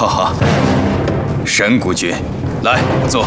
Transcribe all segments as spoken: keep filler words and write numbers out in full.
好好，神谷君，来坐。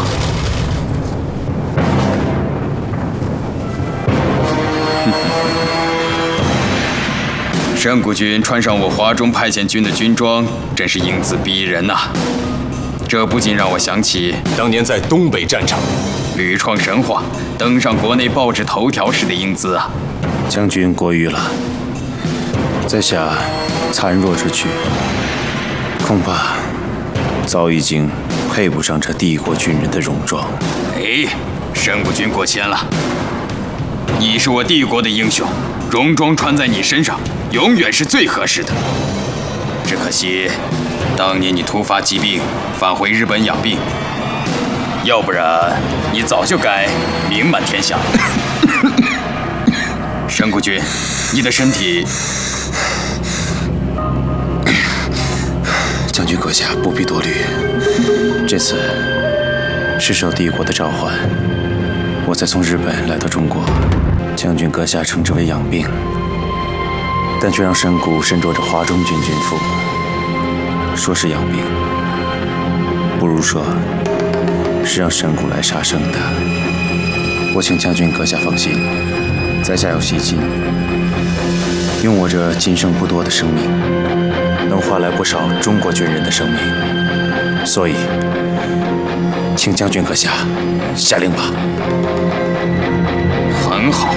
神谷君穿上我华中派遣军的军装，真是英姿逼人呐、啊！这不禁让我想起当年在东北战场屡创神话，登上国内报纸头条时的英姿啊！ 将军过誉了，在下残弱之躯，恐怕早已经配不上这帝国军人的戎装。 哎，神谷君过谦了，你是我帝国的英雄，戎装穿在你身上永远是最合适的。只可惜，当年你突发疾病返回日本养病，要不然你早就该名满天下了。神谷君，你的身体…… 将军阁下不必多虑，这次是受帝国的召唤，我才从日本来到中国。将军阁下称之为养病，但却让神谷身着着华中军军服，说是养病，不如说是让神谷来杀生的。我请将军阁下放心，在下有信心，用我这今生不多的生命，能换来不少中国军人的生命，所以，请将军阁下下令吧。 很好。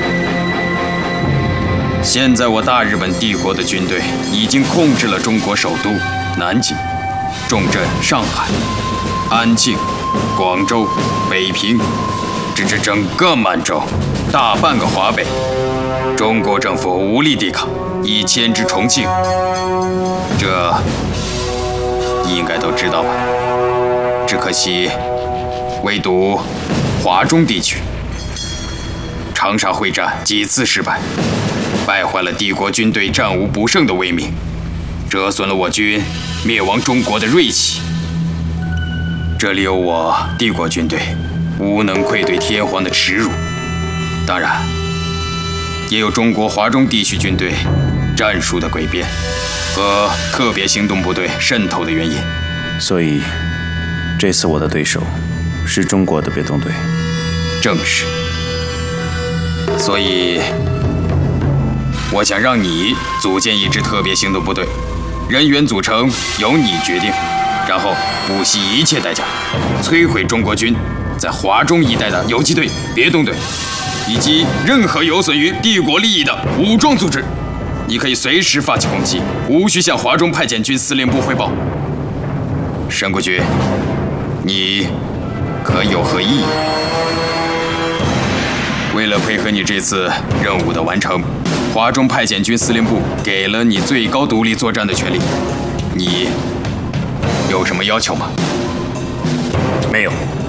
现在我大日本帝国的军队已经控制了中国首都南京、重镇上海、安庆、广州、北平，直至整个满洲、大半个华北。中国政府无力抵抗，已迁至重庆。这你应该都知道吧？只可惜，唯独华中地区，长沙会战几次失败，败坏了帝国军队战无不胜的威名，折损了我军灭亡中国的锐气。这里有我帝国军队无能愧对天皇的耻辱，当然，也有中国华中地区军队战术的诡辩和特别行动部队渗透的原因。 所以，这次我的对手是中国的别动队。 正是。所以，我想让你组建一支特别行动部队，人员组成由你决定，然后不惜一切代价摧毁中国军在华中一带的游击队、别动队，以及任何有损于帝国利益的武装组织。你可以随时发起攻击，无需向华中派遣军司令部汇报。神谷君，你可有何异议？为了配合你这次任务的完成，华中派遣军司令部给了你最高独立作战的权利，你有什么要求吗？ 没有。